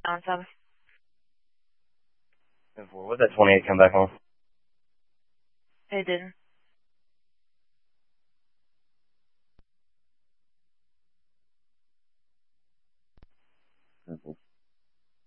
7. What did that 28 come back on? It didn't.